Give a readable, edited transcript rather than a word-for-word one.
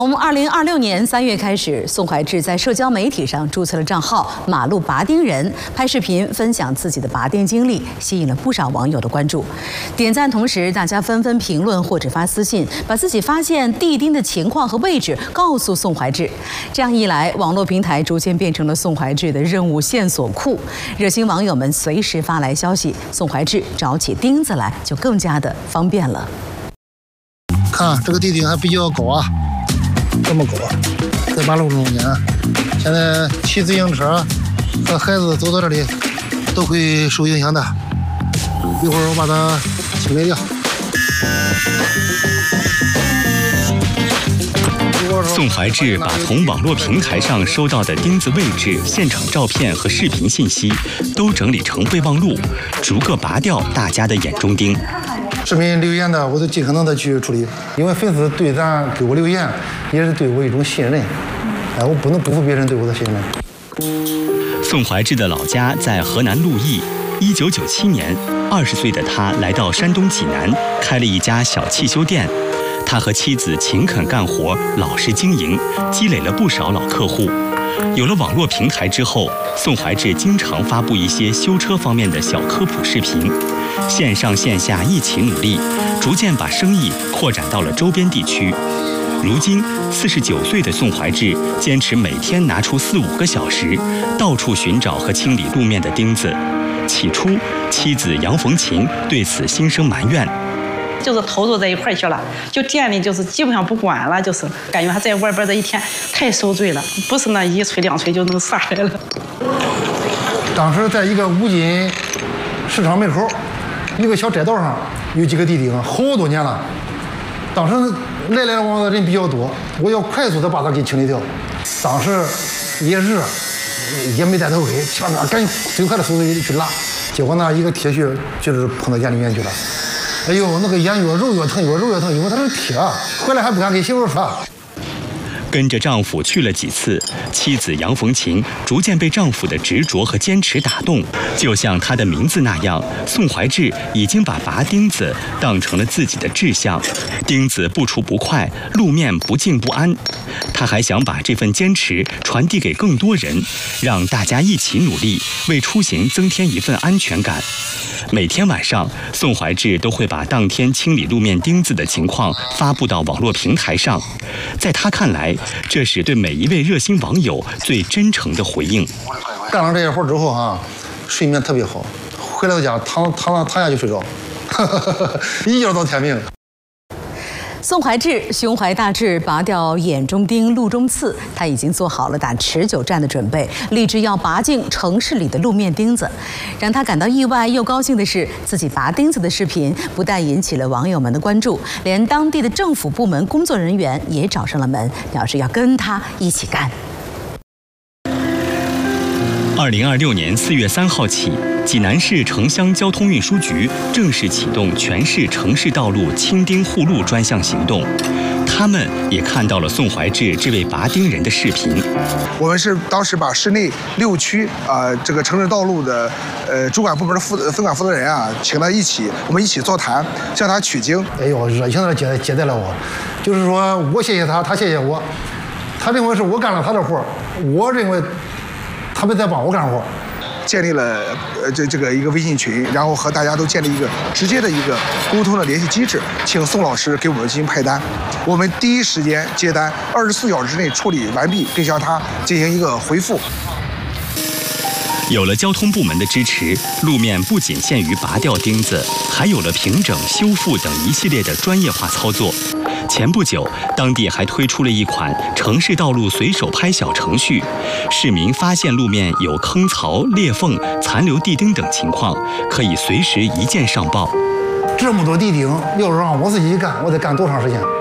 从2026年3月开始，宋怀志在社交媒体上注册了账号“马路拔钉人”，拍视频分享自己的拔钉经历，吸引了不少网友的关注、点赞。同时，大家纷纷评论或者发私信，把自己发现地钉的情况和位置告诉宋怀志。这样一来，网络平台逐渐变成了宋怀志的任务线索库，热心网友们随时发来消息，宋怀志找起钉子来就更加的方便了。 看这个地钉还比较高啊。 这么高，在马路中间，现在骑自行车和孩子走到这里都会受影响的。一会儿我把它清理掉。 宋怀志把从网络平台上收到的钉子位置、现场照片和视频信息都整理成备忘录，逐个拔掉大家的眼中钉。 视频留言的，我都尽可能的去处理，因为粉丝对咱给我留言，也是对我一种信任。哎，我不能辜负别人对我的信任。 宋怀志的老家在河南鹿邑。1997年，20岁的他来到山东济南，开了一家小汽修店。他和妻子勤恳干活，老实经营，积累了不少老客户。有了网络平台之后，宋怀志经常发布一些修车方面的小科普视频。 线上线下一起努力，逐渐把生意扩展到了周边地区。如今，49岁的宋怀志坚持每天拿出4、5个小时，到处寻找和清理路面的钉子。起初，妻子杨凤琴对此心生埋怨， 就是投入在一块去了，就店里就是基本上不管了，就是感觉他在外边这一天太受罪了，不是那一锤两锤就能撒开了。 当时在一个五金市场门口。 一个小窄道上有几个地钉，好多年了。当时来往的人比较多，我要快速的把它给清理掉。当时也热，也没戴头盔，上面赶紧最快的速度去拉。结果呢，一个铁屑就是碰到眼里面去了。哎呦，那个眼越揉越疼，越揉越疼，因为它是铁，回来还不敢给媳妇说。 跟着丈夫去了几次，妻子杨凤琴逐渐被丈夫的执着和坚持打动。就像他的名字那样，宋怀志已经把拔钉子当成了自己的志向。钉子不出不快，路面不静不安。他还想把这份坚持传递给更多人，让大家一起努力，为出行增添一份安全感。每天晚上，宋怀志都会把当天清理路面钉子的情况发布到网络平台上。在他看来， 这是对每一位热心网友最真诚的回应。 干了这些活之后哈，睡眠特别好，回到家躺下就睡着，一觉到天明。 宋怀志胸怀大志，拔掉眼中钉、路中刺，他已经做好了打持久战的准备，立志要拔净城市里的路面钉子。让他感到意外又高兴的是，自己拔钉子的视频不但引起了网友们的关注，连当地的政府部门工作人员也找上了门，表示要跟他一起干。 2026年4月3号起，济南市城乡交通运输局正式启动全市城市道路清钉护路专项行动。他们也看到了宋怀志这位拔钉人的视频。 我们是当时把市内6区这个城市道路的主管部门的分管负责人啊，请到一起，我们一起座谈，向他取经。 哎呦，热情的接待了我，就是说我谢谢他，他谢谢我。他认为是我干了他的活，我认为。 他们在帮我干活， 建立了这个一个微信群，然后和大家都建立一个直接的一个沟通的联系机制，请宋老师给我们进行派单，我们第一时间接单，24小时之内处理完毕，并向他进行一个回复。 有了交通部门的支持，路面不仅限于拔掉钉子，还有了平整、修复等一系列的专业化操作。前不久，当地还推出了一款城市道路随手拍小程序，市民发现路面有坑槽、裂缝、残留地钉等情况，可以随时一键上报。 这么多地钉，要是让我自己干，我得干多长时间？